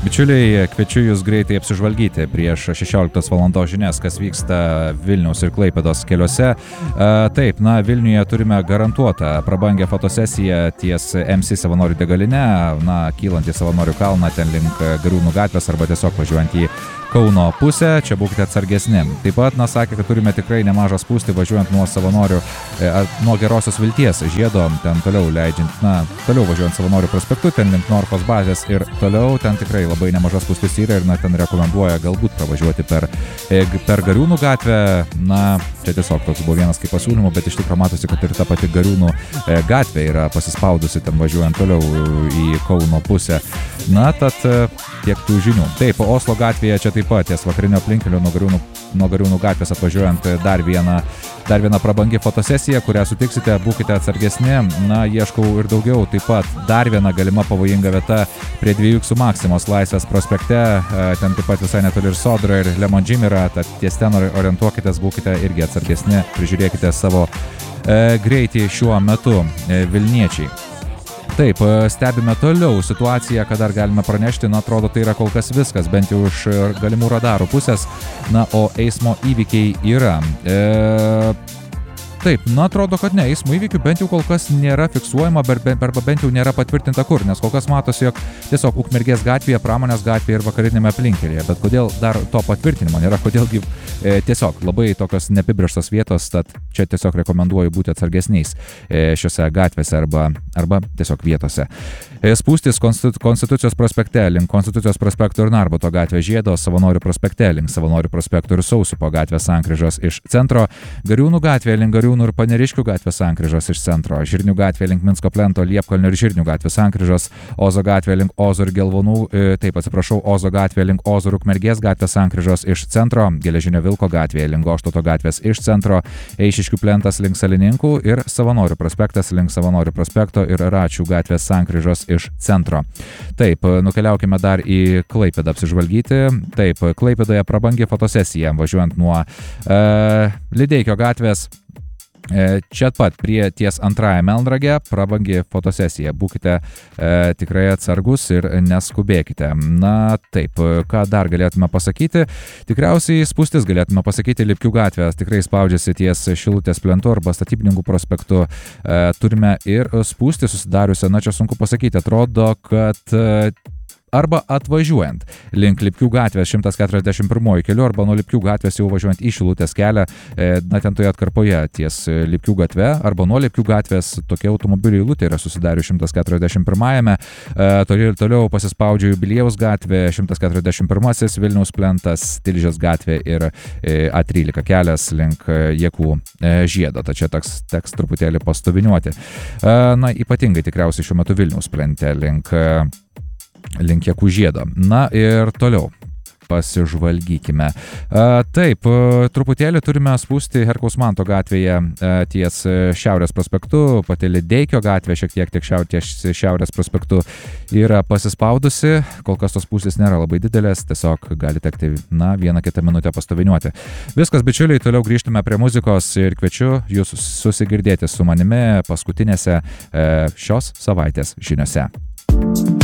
bičiuliai, kviečiu jūs greitai apsižvalgyti prieš 16 val. Žinias, kas vyksta Vilniaus ir Klaipėdos keliuose. Taip, Vilniuje turime garantuotą prabangę fotosesiją ties MC Savanorių degalinę, kylant į Savanorių kalną, ten link Gariūnų gatvės arba tiesiog važiuojant į Kauno pusę, čia būkite atsargesni. Taip pat, sakė, kad turime tikrai nemažą spūstį važiuojant nuo Savanorių, nuo Gerosios Vilties žiedo, ten toliau leidžiant, toliau važiuojant Savanorių prospektu, ten link Norfos bazės ir toliau, ten tikrai labai nemažas spūstis yra ir ten rekomenduoja galbūt pravažiuoti per Gariūnų gatvę. Čia tiesiog toks buvo vienas kaip pasiūlymų, bet iš tikrųjų matosi, kad ir ta pati Gariūnų gatvė yra pasispaudusi ten važiuojant toliau į Kauno pusę. Tad tiek tų žinių. Taip, Oslo gatvėje čia taip pat ties vakarinio aplinkelio nuo Gariūnų gatvės atvažiuojant dar viena prabangi fotosesija, kurią sutiksite, būkite atsargesni. Ieškau ir daugiau. Taip pat dar viena galima pavojinga vieta prie 2X Maksimos Laisvės prospekte. Ten taip pat visai netoli ir Sodra, ir Lemon Gym yra, tad ties ten orientuokitės, būkite irgi atsargesni, prižiūrėkite savo greitį šiuo metu, Vilniečiai. Taip, stebime toliau situaciją, ką dar galime pranešti, atrodo, tai yra kol kas viskas, bent jau iš galimų radarų pusės, o eismo įvykiai yra. Taip, atrodo, kad ne, eismo įvykių bent jau kol kas nėra fiksuojama, arba bent jau nėra patvirtinta kur, nes kol kas matosi, jog tiesiog Ukmergės gatvėje, Pramonės gatvėje ir vakarinėme aplinkelėje, bet kodėl dar to patvirtinimo nėra, kodėlgi tiesiog labai tokios neapibrėžtos vietos, tad čia tiesiog rekomenduoju būti atsargesniais šiuose gatvėse arba tiesiog vietose. Spūstis Konstitucijos prospekte link Konstitucijos prospekto ir Narbuto gatvės žiedo, Savanorių prospekte link Savanorių prospekto ir Sausupo gatvės sankryžos iš centro, Gariūnų gatvėje link Gariūnų ir Paneriškių gatvės sankryžos iš centro, Žirnių gatvėje link Minsko plento, Liepkalnio ir Žirnių gatvės sankryžos, Ozo gatvėje link Ozo ir Gelvonų, Ozo gatvėje link Ozo ir Ukmergės gatvės sankryžos iš centro, Geležinio Vilko gatvėje link Goštauto gatvės iš centro, Eišiškių plentas link Salininkų ir Savanorių prospektas link Savanorių prospekto ir Račių gatvės sankryžos iš centro. Taip, nukeliaukime dar į Klaipėdą apsižvalgyti. Taip, Klaipėdoje prabangi fotosesija, važiuojant nuo Lideikio gatvės. Čia pat prie ties antrąją Melnragę prabangi fotosesija. Būkite tikrai atsargus ir neskubėkite. Taip, ką dar galėtume pasakyti? Tikriausiai spūstis galėtume pasakyti Lipkių gatvės. Tikrai spaudžiasi ties Šilutės plentu arba Statybininkų prospektu. Turime ir spūstį susidariusią. Čia sunku pasakyti. Atrodo, kad arba atvažiuojant link Lipkių gatvės 141 keliu, arba nuo Lipkių gatvės jau važiuojant į Šilutės kelią, ten toje atkarpoje ties Lipkių gatve, arba nuo Lipkių gatvės tokia automobilių eilutė yra susidarius 141-ame, toliau pasispaudžia Jubiliejaus gatvė, 141-asis Vilniaus plentas, Tilžės gatvė ir A13 kelias link Jakų žiedo, tačiau teks truputėlį pastuviniuoti. Ypatingai tikriausiai šiuo metu Vilniaus plente link Jakų žiedo. Ir toliau pasižvalgykime. Taip, truputėlį turime spūsti Herkaus Manto gatvėje ties Šiaurės prospektu, pati Lideikio gatvė šiek tiek ties Šiaurės prospektu yra pasispaudusi, kol kas tos spūstis nėra labai didelės, tiesiog gali tekti vieną kitą minutę pastoviniuoti. Viskas, bičiuliai, toliau grįžtume prie muzikos ir kviečiu jūs susigirdėti su manimi paskutinėse šios savaitės žiniose.